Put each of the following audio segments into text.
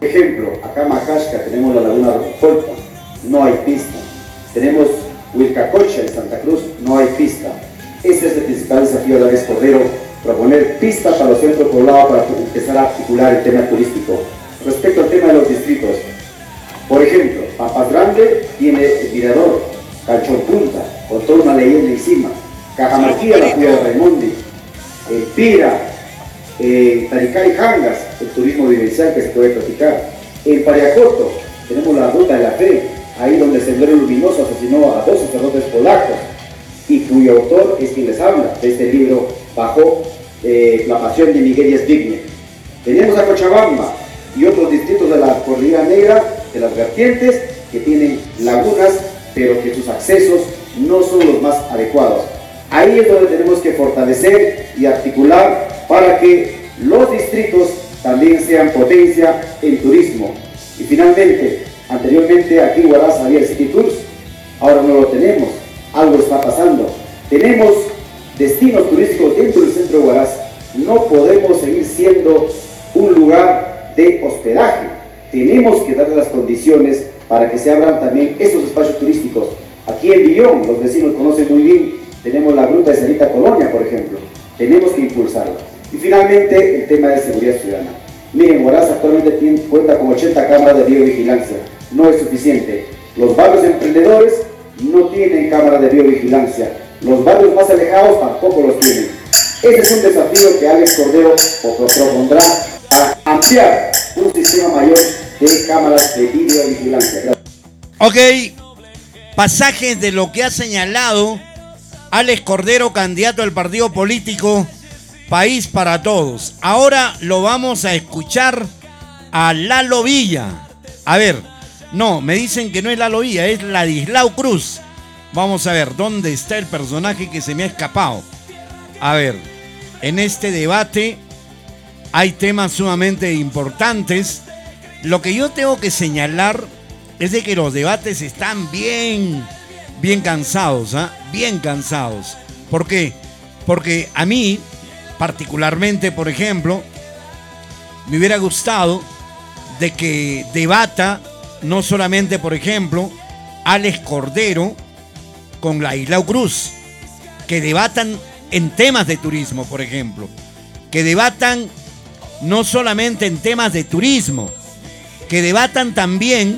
Ejemplo, acá en Macashca tenemos la laguna Polpa, no hay pista. Tenemos Huilcacocha en Santa Cruz, no hay pista. Ese es el principal desafío de Alex Cordero, proponer pistas para los centros poblados para empezar a articular el tema turístico. Respecto al tema de los distritos, por ejemplo, Papas Grande tiene el mirador, Calchón Punta, con toda una leyenda encima. Cajamarquilla, la Cueva de Raimundi, Pira, Taricá y Jangas, el turismo vivencial que se puede practicar. En Pariacoto tenemos la Ruta de la Fe, ahí donde el Sendero Luminoso asesinó a 2 sacerdotes polacos y cuyo autor es quien les habla de este libro bajo la pasión de Miguel Zbigniew. Tenemos a Cochabamba y otros distritos de la Cordillera Negra, de las vertientes, que tienen lagunas, pero que sus accesos no son los más adecuados. Ahí es donde tenemos que fortalecer y articular para que los distritos también sean potencia en turismo. Y finalmente, anteriormente aquí en Huaraz había el City Tours, ahora no lo tenemos, algo está pasando. Tenemos destinos turísticos dentro del centro de Huaraz, no podemos seguir siendo un lugar de hospedaje. Tenemos que darle las condiciones para que se abran también esos espacios turísticos. Aquí en Villón, los vecinos conocen muy bien, tenemos la Gruta de Cerita Colonia, por ejemplo. Tenemos que impulsarla. Y finalmente, el tema de seguridad ciudadana. Miren, Huaraz actualmente cuenta con 80 cámaras de biovigilancia. No es suficiente. Los barrios emprendedores no tienen cámaras de biovigilancia. Los barrios más alejados tampoco los tienen. Ese es un desafío que Alex Cordero propondrá para ampliar un sistema mayor de cámaras de videovigilancia. Gracias. Ok, pasajes de lo que ha señalado Alex Cordero, candidato al partido político País para Todos. Ahora lo vamos a escuchar a Lalo Villa. A ver, no, me dicen que no es Lalo Villa, es Ladislao Cruz. Vamos a ver, ¿dónde está el personaje que se me ha escapado? A ver, en este debate hay temas sumamente importantes. Lo que yo tengo que señalar es de que los debates están bien cansados, ¿eh? Bien cansados. ¿Por qué? Porque a mí, particularmente, por ejemplo, me hubiera gustado de que debata no solamente, por ejemplo, Alex Cordero con Ladislao Cruz, que debatan en temas de turismo, por ejemplo, que debatan no solamente en temas de turismo, que debatan también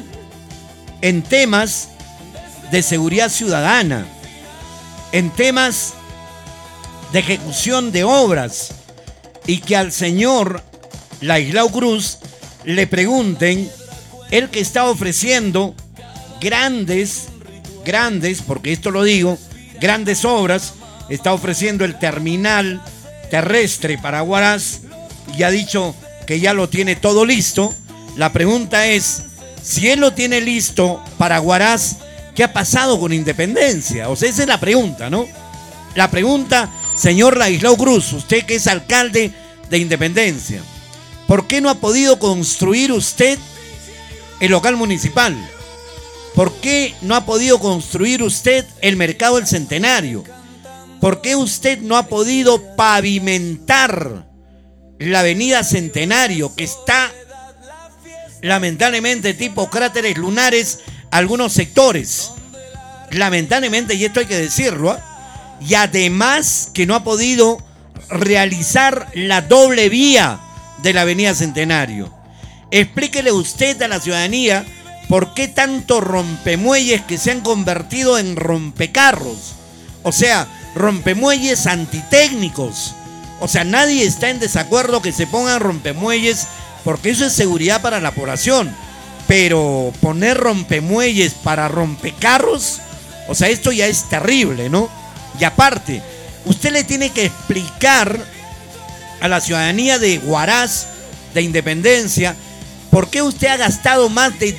en temas de seguridad ciudadana, en temas de ejecución de obras, y que al señor Ladislao Cruz le pregunten, él que está ofreciendo grandes, porque esto lo digo, grandes obras, está ofreciendo el terminal terrestre para Huaraz y ha dicho que ya lo tiene todo listo. La pregunta es, si él lo tiene listo para Huaraz, ¿qué ha pasado con Independencia? O sea, esa es la pregunta, ¿no? La pregunta, señor Ladislao Cruz, usted que es alcalde de Independencia, ¿por qué no ha podido construir usted el local municipal? ¿Por qué no ha podido construir usted el mercado del Centenario? ¿Por qué usted no ha podido pavimentar la avenida Centenario, que está lamentablemente tipo cráteres lunares algunos sectores? Lamentablemente, y esto hay que decirlo, ¿eh? Y además que no ha podido realizar la doble vía de la avenida Centenario. Explíquele usted a la ciudadanía por qué tanto rompemuelles que se han convertido en rompecarros. O sea, rompemuelles antitécnicos. O sea, nadie está en desacuerdo que se pongan rompemuelles porque eso es seguridad para la población. Pero poner rompemuelles para rompecarros, o sea, esto ya es terrible, ¿no? Y aparte, usted le tiene que explicar a la ciudadanía de Huaraz, de Independencia, por qué usted ha gastado más de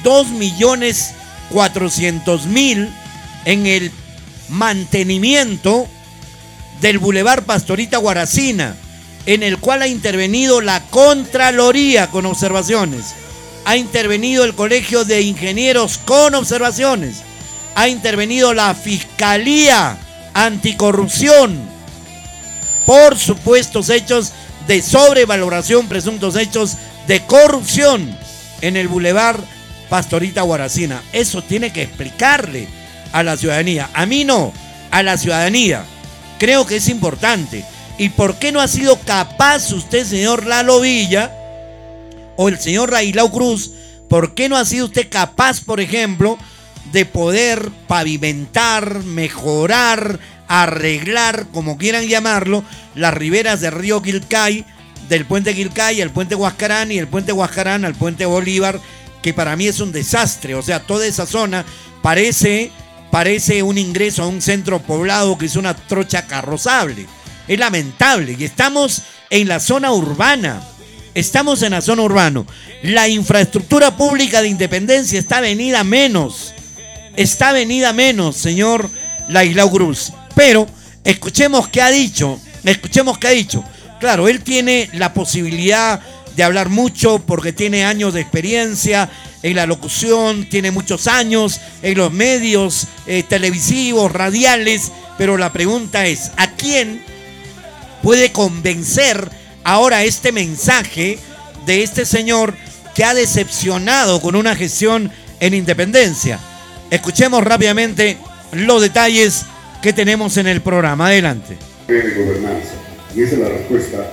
2.400.000 en el mantenimiento del Boulevard Pastorita Guaracina, en el cual ha intervenido la Contraloría con observaciones, ha intervenido el Colegio de Ingenieros con observaciones, ha intervenido la Fiscalía Anticorrupción por supuestos hechos de sobrevaloración, presuntos hechos de corrupción. en el Boulevard Pastorita Guaracina. Eso tiene que explicarle a la ciudadanía. A mí no, a la ciudadanía. Creo que es importante. ¿Y por qué no ha sido capaz usted, señor Lalo Villa, o el señor Laislao Cruz, por qué no ha sido usted capaz, por ejemplo, de poder pavimentar, mejorar, arreglar, como quieran llamarlo, las riberas del río Quilcay, del puente Quilcay al puente Huascarán y el puente Huascarán al puente Bolívar, que para mí es un desastre? O sea, toda esa zona parece un ingreso a un centro poblado que es una trocha carrozable. Es lamentable. Y estamos en la zona urbana. Estamos en la zona urbana. La infraestructura pública de Independencia está venida menos. Está venida menos, señor Laislao Cruz. Pero escuchemos qué ha dicho. Escuchemos qué ha dicho. Claro, él tiene la posibilidad de hablar mucho porque tiene años de experiencia en la locución, tiene muchos años en los medios televisivos, radiales, pero la pregunta es, ¿a quién puede convencer ahora este mensaje de este señor que ha decepcionado con una gestión en Independencia? Escuchemos rápidamente los detalles que tenemos en el programa. Adelante. De gobernanza, y esa es la respuesta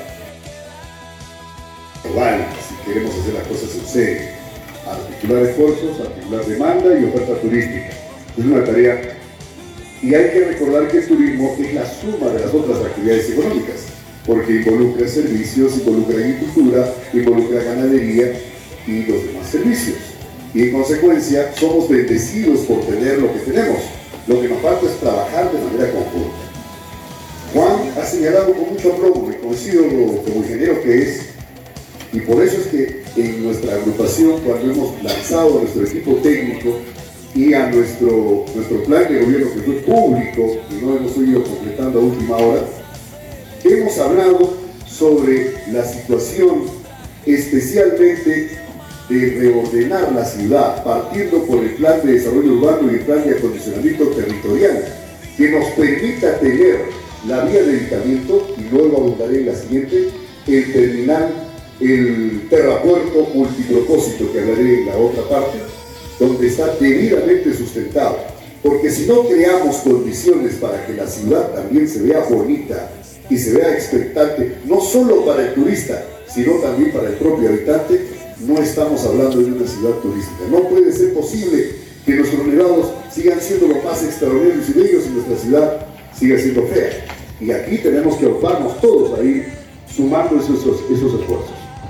global, si queremos hacer las cosas en serio: articular esfuerzos, articular demanda y oferta turística. Es una tarea, y hay que recordar que el turismo es la suma de las otras actividades económicas, porque involucra servicios, involucra agricultura, involucra ganadería y los demás servicios. Y en consecuencia somos bendecidos por tener lo que tenemos. Lo que nos falta es trabajar de manera conjunta. Juan ha señalado con mucho aplomo, reconocido como ingeniero que es, y por eso es que en nuestra agrupación, cuando hemos lanzado a nuestro equipo técnico y a nuestro plan de gobierno, que fue público y no hemos ido completando a última hora, hemos hablado sobre la situación especialmente de reordenar la ciudad, partiendo por el plan de desarrollo urbano y el plan de acondicionamiento territorial, que nos permita tener la vía de evitamiento, y luego abundaré en la siguiente, el terminal, el terrapuerto multipropósito, que hablaré en la otra parte, donde está debidamente sustentado. Porque si no creamos condiciones para que la ciudad también se vea bonita y se vea expectante, no solo para el turista, sino también para el propio habitante, no estamos hablando de una ciudad turística. No puede ser posible que nuestros nevados sigan siendo los más extraordinarios y bellos y nuestra ciudad siga siendo fea. Y aquí tenemos que ocuparnos todos ahí, sumando esos esfuerzos.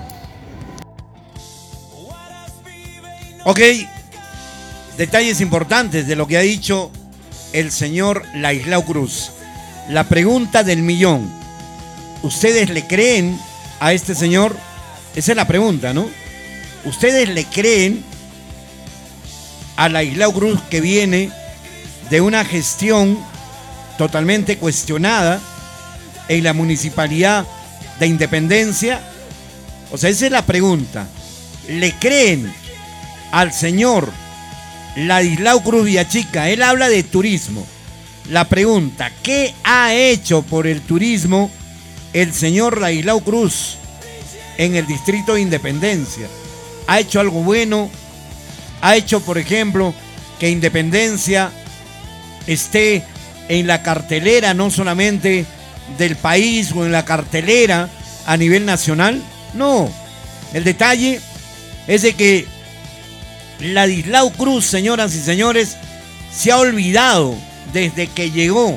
Ok, detalles importantes de lo que ha dicho el señor Laislao Cruz. La pregunta del millón: ¿ustedes le creen a este señor? Esa es la pregunta, ¿no? ¿Ustedes le creen a Laislao Cruz, que viene de una gestión totalmente cuestionada en la municipalidad de Independencia? O sea, esa es la pregunta. ¿Le creen al señor Laislao Cruz Villachica? Él habla de turismo. La pregunta: ¿qué ha hecho por el turismo el señor Laislao Cruz en el distrito de Independencia? ¿Ha hecho algo bueno? ¿Ha hecho, por ejemplo, que Independencia esté en la cartelera no solamente del país o en la cartelera a nivel nacional? No. El detalle es de que Laislao Cruz, señoras y señores, se ha olvidado desde que llegó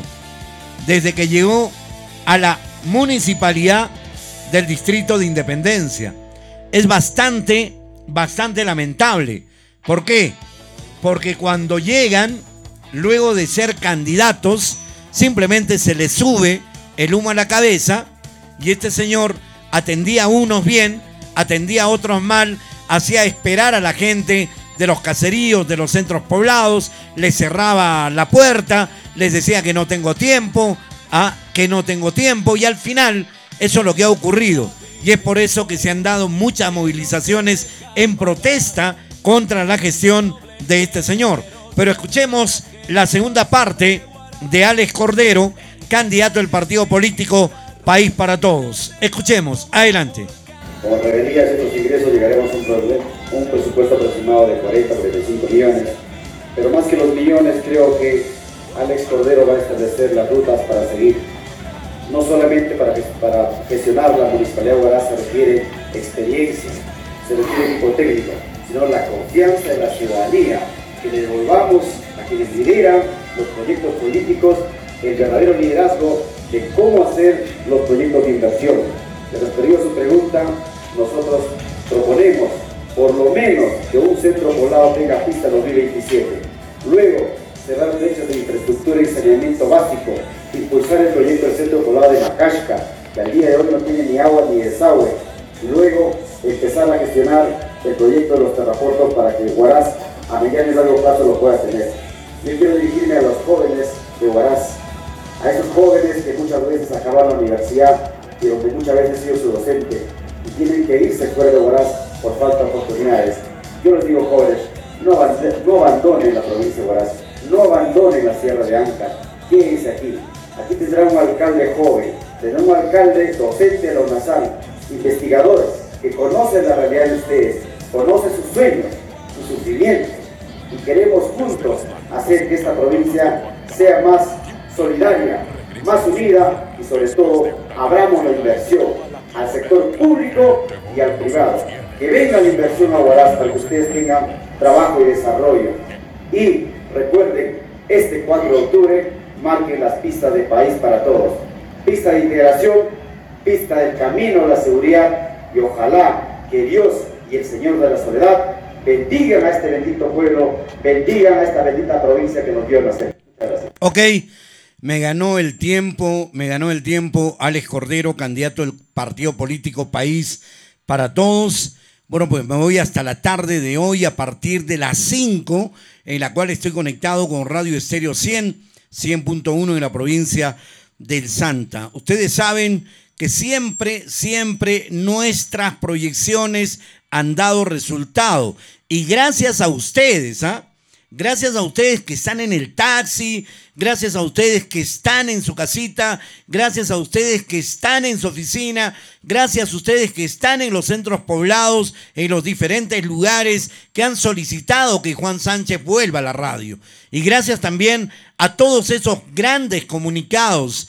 a la municipalidad del distrito de Independencia. Es bastante lamentable. ¿Por qué? Porque cuando llegan, luego de ser candidatos, simplemente se les sube el humo a la cabeza, y este señor atendía a unos bien, atendía a otros mal, hacía esperar a la gente de los caseríos, de los centros poblados, les cerraba la puerta, les decía que no tengo tiempo, y al final eso es lo que ha ocurrido. Y es por eso que se han dado muchas movilizaciones en protesta contra la gestión de este señor. Pero escuchemos la segunda parte de Alex Cordero, candidato del partido político País para Todos. Escuchemos, adelante. Con las regalías y los ingresos llegaremos a un presupuesto presupuesto aproximado de 40-45 millones. Pero más que los millones, creo que Alex Cordero va a establecer las rutas para seguir. No solamente para gestionar la Municipalidad de Huaraz se requiere experiencia, se requiere equipo técnico, sino la confianza de la ciudadanía, que le devolvamos a quienes lideran los proyectos políticos el verdadero liderazgo de cómo hacer los proyectos de inversión. Referido a su pregunta, nosotros proponemos por lo menos que un centro poblado tenga pista 2027. Luego, cerrar brechas de infraestructura y saneamiento básico, impulsar el proyecto del centro poblado de Macashca, que al día de hoy no tiene ni agua ni desagüe. Luego, empezar a gestionar el proyecto de los terrapuertos para que Huaraz a mediano y largo plazo lo pueda tener. Yo quiero dirigirme a los jóvenes de Huaraz, a esos jóvenes que muchas veces acaban la universidad y donde muchas veces he sido su docente y tienen que irse fuera de Huaraz por falta de oportunidades. Yo les digo, jóvenes, no abandonen la provincia de Huaraz, no abandonen la Sierra de Áncash, quédense aquí. Aquí tendrán un alcalde joven, tendrán un alcalde docente de la UNASAL, investigadores que conocen la realidad de ustedes, conocen sus sueños, sus sufrimientos, y queremos juntos hacer que esta provincia sea más solidaria, más unida y sobre todo abramos la inversión al sector público y al privado. Que venga la inversión a Huaraz para que ustedes tengan trabajo y desarrollo. Y recuerden, este 4 de octubre marquen las pistas de país para todos. Pista de integración, pista del camino a la seguridad, y ojalá que Dios y el Señor de la Soledad bendigan a este bendito pueblo, bendigan a esta bendita provincia que nos dio nacer. Muchas gracias. Ok, me ganó el tiempo Alex Cordero, candidato del partido político País para Todos. Bueno, pues me voy hasta la tarde de hoy a partir de las 5, en la cual estoy conectado con Radio Estéreo 100.1 en la provincia del Santa. Ustedes saben que siempre nuestras proyecciones han dado resultado. Y gracias a ustedes, gracias a ustedes que están en el taxi, gracias a ustedes que están en su casita, gracias a ustedes que están en su oficina, gracias a ustedes que están en los centros poblados, en los diferentes lugares que han solicitado que Juan Sánchez vuelva a la radio. Y gracias también a todos esos grandes comunicados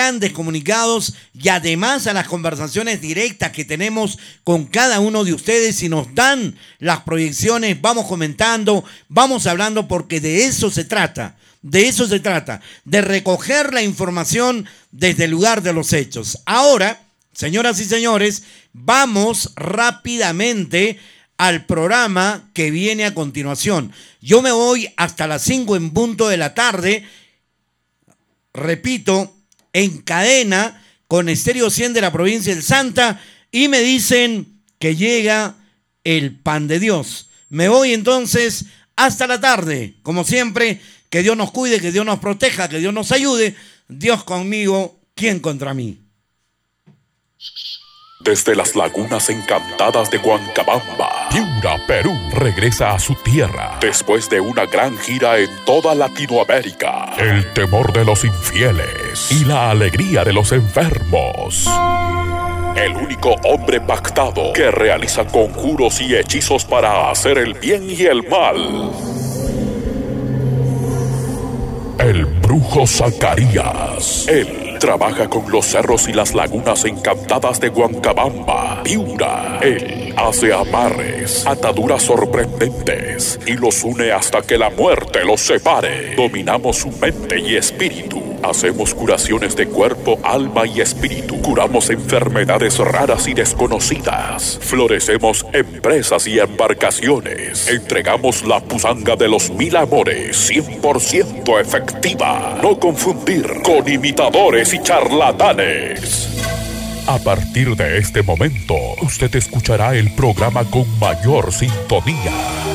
y además a las conversaciones directas que tenemos con cada uno de ustedes y nos dan las proyecciones, vamos comentando, vamos hablando, porque de eso se trata, de recoger la información desde el lugar de los hechos. Ahora, señoras y señores, vamos rápidamente al programa que viene a continuación. Yo me voy hasta las 5 en punto de la tarde, repito, en cadena con Estéreo 100 de la provincia del Santa, y me dicen que llega el pan de Dios. Me voy entonces hasta la tarde. Como siempre, que Dios nos cuide, que Dios nos proteja, que Dios nos ayude. Dios conmigo, ¿quién contra mí? Desde las lagunas encantadas de Huancabamba, Piura, Perú, regresa a su tierra después de una gran gira en toda Latinoamérica. El temor de los infieles y la alegría de los enfermos. El único hombre pactado que realiza conjuros y hechizos para hacer el bien y el mal. El brujo Zacarías. Él trabaja con los cerros y las lagunas encantadas de Huancabamba, Piura. Él hace amarres, ataduras sorprendentes y los une hasta que la muerte los separe. Dominamos su mente y espíritu. Hacemos curaciones de cuerpo, alma y espíritu. Curamos enfermedades raras y desconocidas. Florecemos empresas y embarcaciones. Entregamos la pusanga de los 1000 amores, 100% efectiva. No confundir con imitadores y charlatanes. A partir de este momento, usted escuchará el programa con mayor sintonía.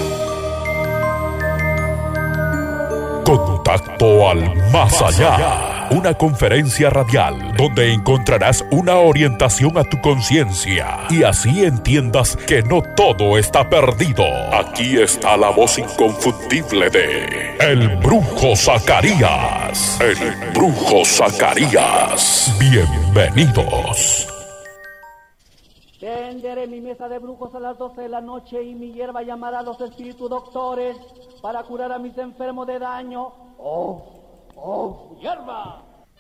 Contacto al Más Allá, una conferencia radial donde encontrarás una orientación a tu conciencia y así entiendas que no todo está perdido. Aquí está la voz inconfundible de El Brujo Zacarías. El Brujo Zacarías. Bienvenidos. Tenderé mi mesa de brujos a las 12 de la noche y mi hierba llamará a los espíritus doctores para curar a mis enfermos de daño. ¡Oh, hierba!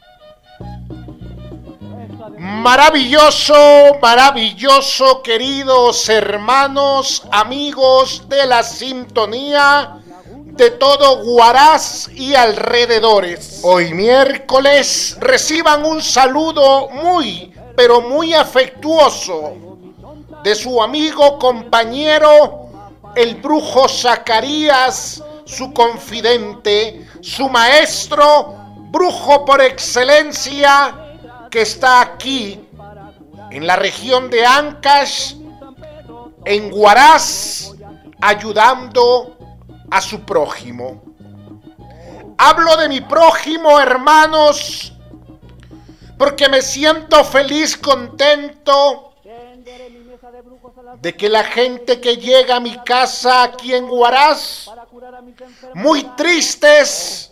Maravilloso, maravilloso, queridos hermanos, amigos de la sintonía de todo Huaraz y alrededores. Hoy miércoles reciban un saludo muy, pero muy afectuoso de su amigo, compañero, el brujo Zacarías, su confidente, su maestro, brujo por excelencia, que está aquí en la región de Ancash, en Huaraz, ayudando a su prójimo. Hablo de mi prójimo, hermanos, porque me siento feliz, contento de que la gente que llega a mi casa aquí en Huaraz, muy tristes,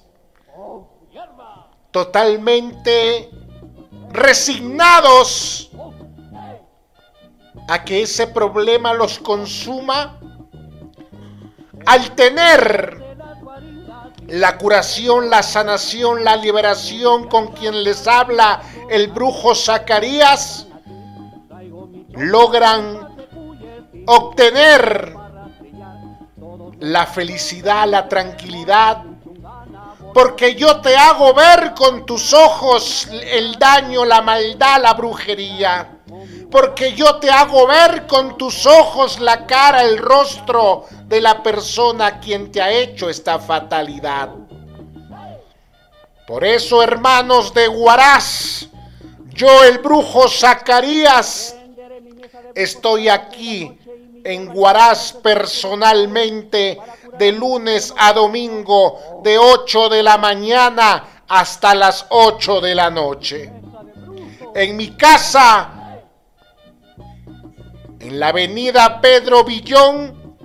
totalmente resignados a que ese problema los consuma, al tener la curación, la sanación, la liberación con quien les habla el brujo Zacarías, logran obtener la felicidad, la tranquilidad, porque yo te hago ver con tus ojos el daño, la maldad, la brujería. Porque yo te hago ver con tus ojos la cara, el rostro de la persona a quien te ha hecho esta fatalidad. Por eso, hermanos de Huaraz, yo, el brujo Zacarías, estoy aquí en Huaraz personalmente, de lunes a domingo, de 8 de la mañana hasta las 8 de la noche. En mi casa, en la avenida Pedro Villón,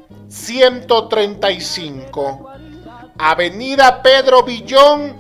135. Avenida Pedro Villón,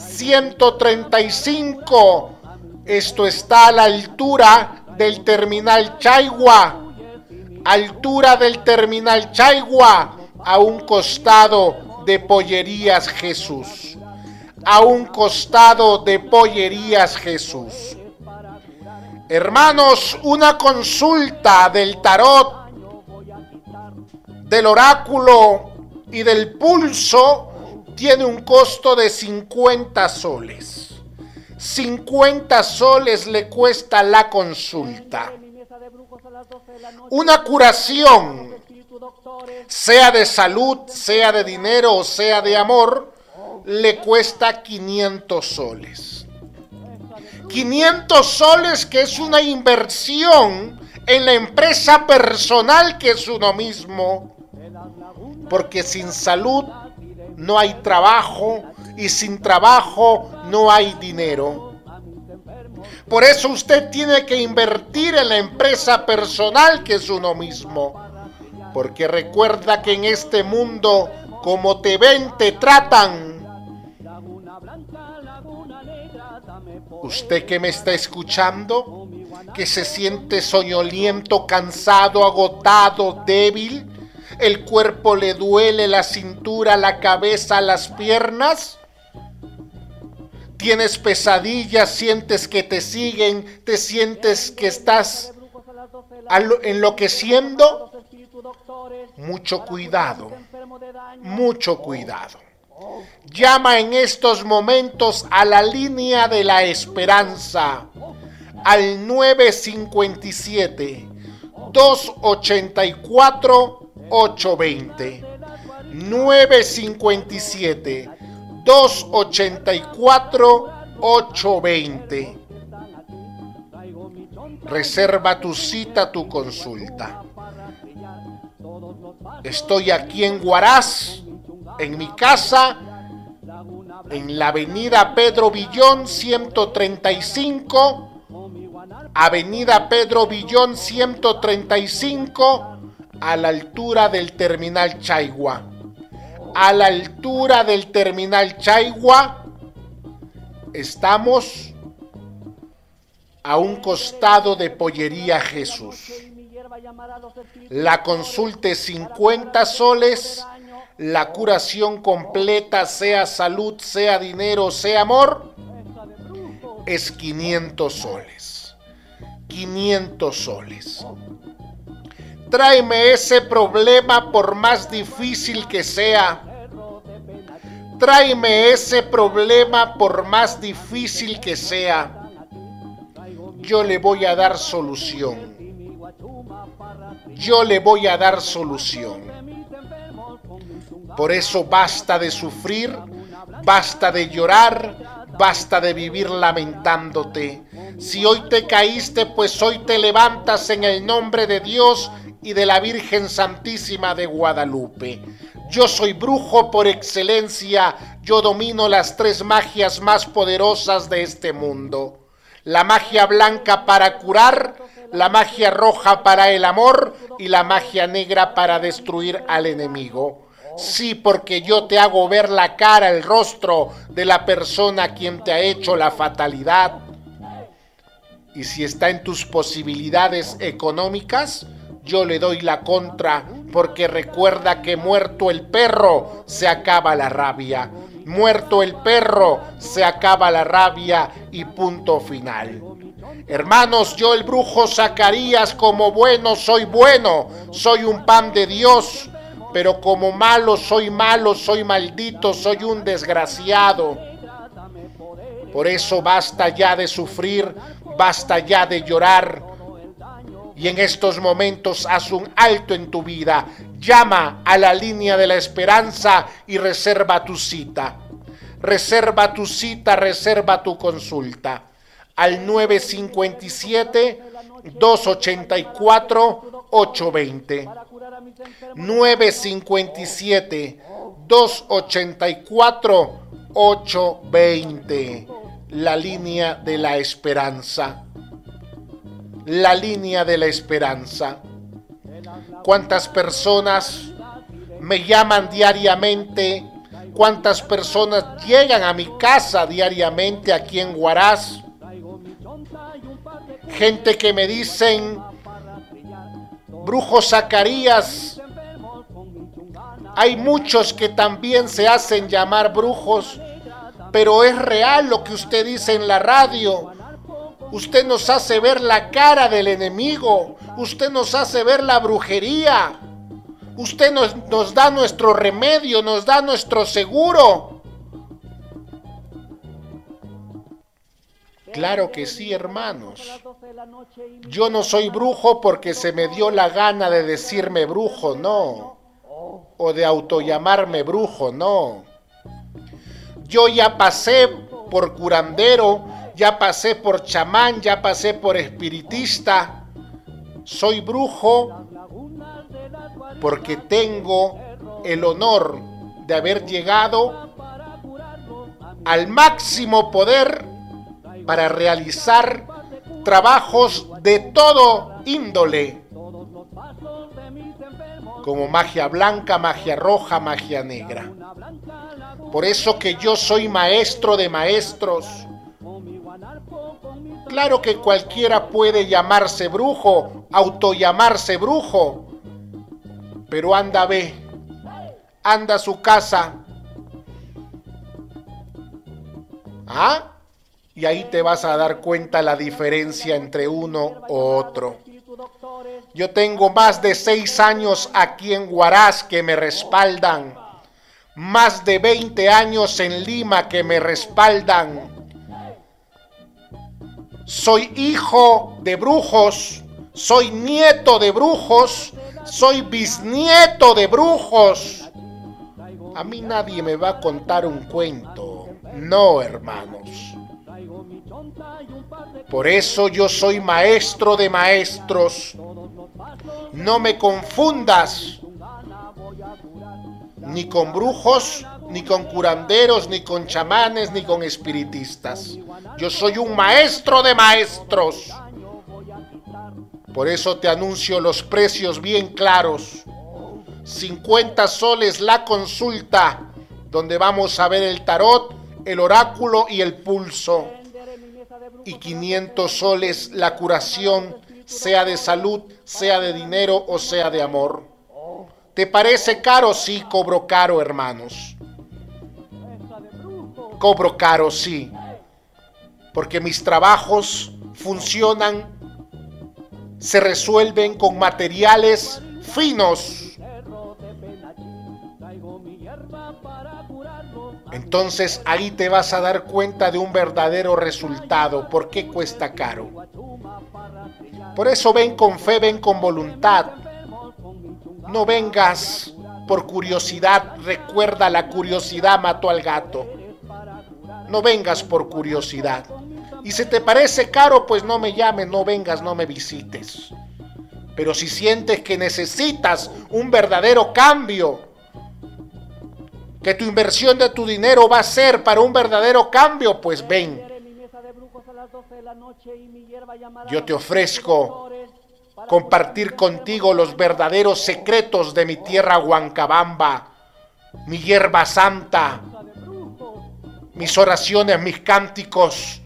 135. Esto está a la altura del terminal Chaigua. Altura del terminal Chaigua, a un costado de Pollerías Jesús. A un costado de Pollerías Jesús. Hermanos, una consulta del tarot, del oráculo y del pulso tiene un costo de 50 soles. 50 soles le cuesta la consulta. Una curación, sea de salud, sea de dinero o sea de amor, le cuesta 500 soles. 500 soles, que es una inversión en la empresa personal que es uno mismo. Porque sin salud no hay trabajo y sin trabajo no hay dinero. Por eso usted tiene que invertir en la empresa personal que es uno mismo. Porque recuerda que en este mundo, como te ven, te tratan. Usted que me está escuchando, que se siente soñoliento, cansado, agotado, débil, el cuerpo le duele, la cintura, la cabeza, las piernas, tienes pesadillas, sientes que te siguen, te sientes que estás enloqueciendo, mucho cuidado, mucho cuidado. Llama en estos momentos a la línea de la esperanza, al 957 284 820. 957 284 820. Reserva tu cita, tu consulta. Estoy aquí en Huaraz, en mi casa, en la avenida Pedro Villón 135, avenida Pedro Villón 135, a la altura del terminal Chaigua. A la altura del terminal Chaigua estamos a un costado de Pollería Jesús. La consulta es 50 soles. La curación completa, sea salud, sea dinero, sea amor, es 500 soles. 500 soles. Tráeme ese problema por más difícil que sea. Tráeme ese problema por más difícil que sea. Yo le voy a dar solución. Yo le voy a dar solución. Por eso basta de sufrir, basta de llorar, basta de vivir lamentándote. Si hoy te caíste, pues hoy te levantas en el nombre de Dios y de la Virgen Santísima de Guadalupe. Yo soy brujo por excelencia, yo domino las 3 magias más poderosas de este mundo. La magia blanca para curar, la magia roja para el amor y la magia negra para destruir al enemigo. Sí, porque yo te hago ver la cara, el rostro de la persona a quien te ha hecho la fatalidad. Y si está en tus posibilidades económicas, yo le doy la contra, porque recuerda que muerto el perro, se acaba la rabia. Muerto el perro, se acaba la rabia y punto final. Hermanos, yo el brujo Zacarías, como bueno, soy un pan de Dios, pero como malo, soy maldito, soy un desgraciado. Por eso basta ya de sufrir, basta ya de llorar. Y en estos momentos haz un alto en tu vida. Llama a la línea de la esperanza y reserva tu cita. Reserva tu cita, reserva tu consulta. Al 957-284-820. 957-284-820. La línea de la esperanza. La línea de la esperanza. ¿Cuántas personas me llaman diariamente? ¿Cuántas personas llegan a mi casa diariamente aquí en Huaraz? Gente que me dicen, brujo Zacarías, hay muchos que también se hacen llamar brujos, pero es real lo que usted dice en la radio. Usted nos hace ver la cara del enemigo. Usted nos hace ver la brujería. Usted nos da nuestro remedio, nos da nuestro seguro. Claro que sí, hermanos. Yo no soy brujo porque se me dio la gana de decirme brujo, no. O de autollamarme brujo, no. Yo ya pasé por curandero, ya pasé por chamán, ya pasé por espiritista. Soy brujo porque tengo el honor de haber llegado al máximo poder para realizar trabajos de todo índole, como magia blanca, magia roja, magia negra. Por eso que yo soy maestro de maestros. Claro que cualquiera puede llamarse brujo, autollamarse brujo, pero anda a su casa, y ahí te vas a dar cuenta la diferencia entre uno u otro. Yo tengo más de 6 años aquí en Huaraz que me respaldan, más de 20 años en Lima que me respaldan. Soy hijo de brujos, soy nieto de brujos, soy bisnieto de brujos. A mí nadie me va a contar un cuento, no, hermanos. Por eso yo soy maestro de maestros. No me confundas ni con brujos, ni con curanderos, ni con chamanes, ni con espiritistas. Yo soy un maestro de maestros. Por eso te anuncio los precios bien claros. 50 soles la consulta, donde vamos a ver el tarot, el oráculo y el pulso. Y 500 soles la curación sea de salud, sea de dinero o sea de amor. ¿Te parece caro? Sí, cobro caro, hermanos. Cobro caro, sí. Porque mis trabajos funcionan, se resuelven con materiales finos. Entonces ahí te vas a dar cuenta de un verdadero resultado. ¿Por qué cuesta caro? Por eso ven con fe, ven con voluntad. No vengas por curiosidad. Recuerda, la curiosidad mató al gato. No vengas por curiosidad. Y si te parece caro, pues no me llames, no vengas, no me visites. Pero si sientes que necesitas un verdadero cambio, que tu inversión de tu dinero va a ser para un verdadero cambio, pues ven. Yo te ofrezco compartir contigo los verdaderos secretos de mi tierra Huancabamba, mi hierba santa, mis oraciones, mis cánticos.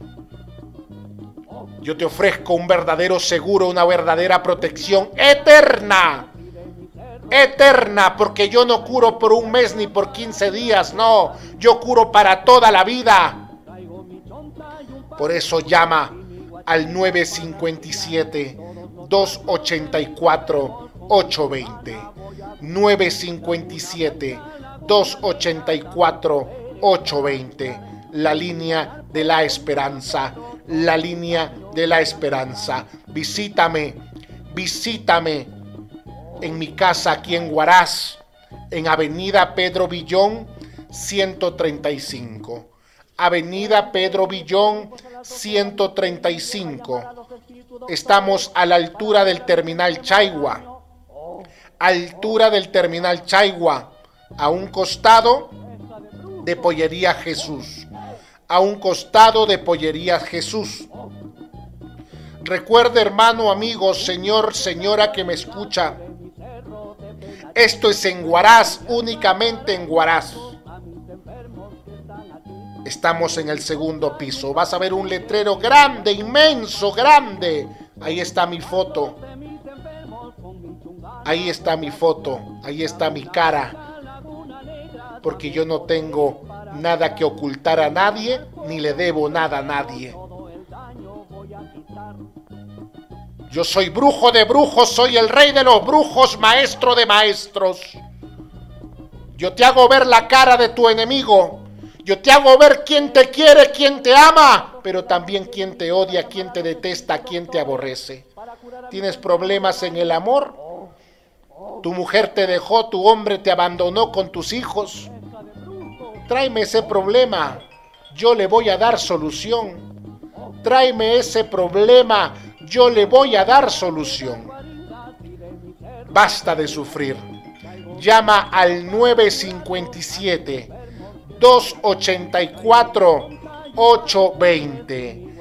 Yo te ofrezco un verdadero seguro, una verdadera protección eterna. Eterna, porque yo no curo por un mes ni por 15 días, no. Yo curo para toda la vida. Por eso llama al 957-284-820. 957-284-820. La línea de la esperanza. La línea de la esperanza. Visítame en mi casa aquí en Huaraz, en Avenida Pedro Villón 135. Avenida Pedro Villón 135. Estamos a la altura del Terminal Chaigua. Altura del Terminal Chaigua, a un costado de Pollería Jesús. A un costado de Pollería Jesús. Recuerde, hermano, amigo, señor, señora que me escucha. Esto es en Huaraz, únicamente en Huaraz. Estamos en el segundo piso. Vas a ver un letrero grande, inmenso, grande. Ahí está mi foto. Ahí está mi foto. Ahí está mi cara. Porque yo no tengo nada que ocultar a nadie, ni le debo nada a nadie. Yo soy brujo de brujos, soy el rey de los brujos, maestro de maestros. Yo te hago ver la cara de tu enemigo. Yo te hago ver quién te quiere, quién te ama, pero también quién te odia, quién te detesta, quién te aborrece. ¿Tienes problemas en el amor? Tu mujer te dejó, tu hombre te abandonó con tus hijos. Tráeme ese problema, yo le voy a dar solución. Tráeme ese problema, yo le voy a dar solución. Basta de sufrir. Llama al 957-284-820.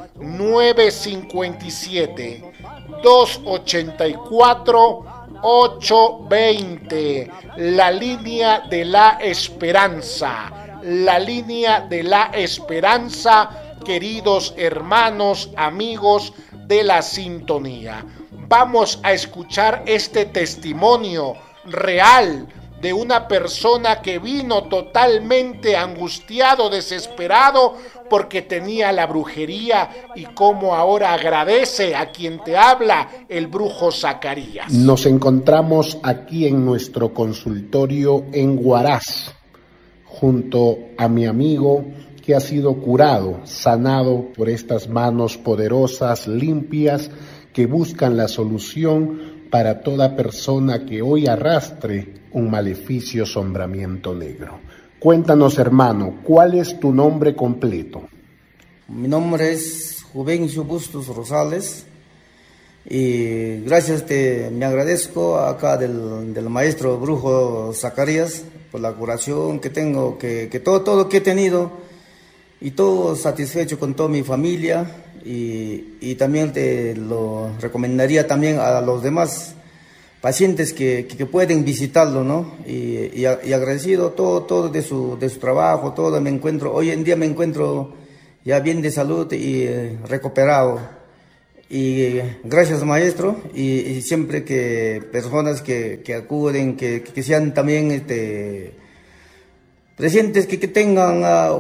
957-284-820. La línea de la esperanza. La línea de la esperanza, queridos hermanos, amigos de la sintonía. Vamos a escuchar este testimonio real de una persona que vino totalmente angustiado, desesperado, porque tenía la brujería y cómo ahora agradece a quien te habla, el brujo Zacarías. Nos encontramos aquí en nuestro consultorio en Huaraz, junto a mi amigo que ha sido curado, sanado por estas manos poderosas, limpias, que buscan la solución para toda persona que hoy arrastre un maleficio sombramiento negro. Cuéntanos, hermano, ¿cuál es tu nombre completo? Mi nombre es Juvencio Bustos Rosales y gracias, me agradezco acá del maestro brujo Zacarías por la curación que tengo, que todo que he tenido y todo satisfecho con toda mi familia y también te lo recomendaría también a los demás pacientes que pueden visitarlo, ¿no? Y agradecido todo de su trabajo, todo hoy en día me encuentro ya bien de salud y recuperado. Y gracias, maestro, y siempre que personas que acuden, que sean también presentes, que tengan